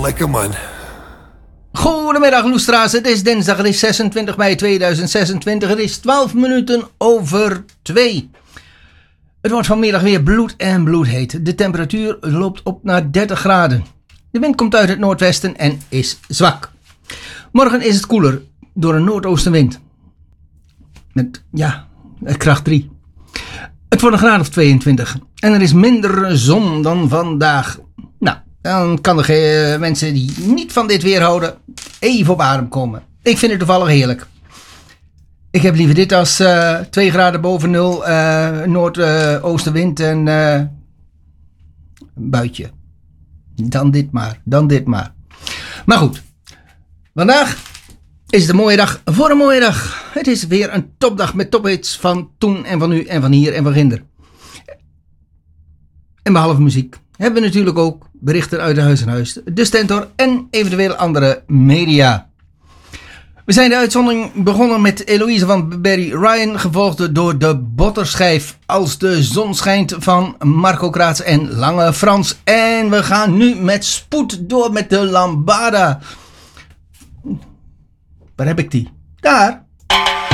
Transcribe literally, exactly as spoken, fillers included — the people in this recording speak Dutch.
lekker man. Goedemiddag Loestra's, het is dinsdag, het is zesentwintig mei tweeduizend zesentwintig, het is twaalf minuten over twee. Het wordt vanmiddag weer bloed en bloedheet. De temperatuur loopt op naar dertig graden. De wind komt uit het noordwesten en is zwak. Morgen is het koeler door een noordoostenwind. Met, ja, kracht drie. Het wordt een graad of tweeëntwintig. En er is minder zon dan vandaag. Nou, dan kan de uh, mensen die niet van dit weer houden even op adem komen. Ik vind het toevallig heerlijk. Ik heb liever dit als uh, twee graden boven nul, uh, noordoostenwind uh, en uh, een buitje. Dan dit maar, dan dit maar. Maar goed, vandaag is het een mooie dag voor een mooie dag. Het is weer een topdag met tophits van toen en van nu en van hier en van ginder. En behalve muziek hebben we natuurlijk ook berichten uit de huis en huis, de Stentor en eventueel andere media. We zijn de uitzondering begonnen met Eloïse van Barry Ryan, gevolgd door de Botterschijf Als de zon schijnt van Marco Kraats en Lange Frans. En we gaan nu met spoed door met de Lambada. Waar heb ik die? Daar.